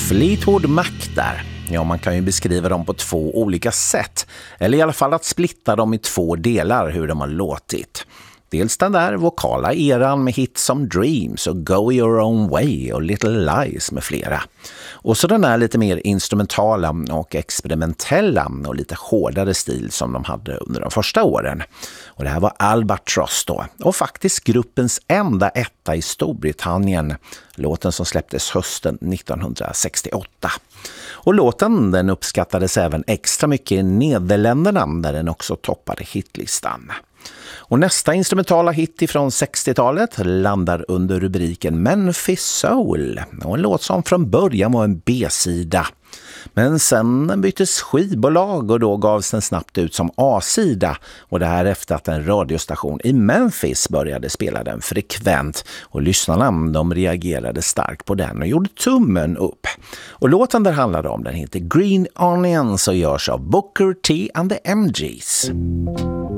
Fleetwood Mac där. Ja, man kan ju beskriva dem på två olika sätt. Eller i alla fall att splitta dem i två delar hur de har låtit. Dels den där vokala eran med hits som Dreams och Go Your Own Way och Little Lies med flera. Och så den där lite mer instrumentala och experimentella och lite hårdare stil som de hade under de första åren. Och det här var Albatross då. Och faktiskt gruppens enda etta i Storbritannien. Låten som släpptes hösten 1968. Och låten den uppskattades även extra mycket i Nederländerna där den också toppade hitlistan. Och nästa instrumentala hit ifrån 60-talet landar under rubriken Memphis Soul. Och en låt som från början var en B-sida. Men sen byttes skivbolag och då gavs den snabbt ut som A-sida. Och det här efter att en radiostation i Memphis började spela den frekvent. Och lyssnarna de reagerade starkt på den och gjorde tummen upp. Och låten där handlade om den heter Green Onions och görs av Booker T and the MGs.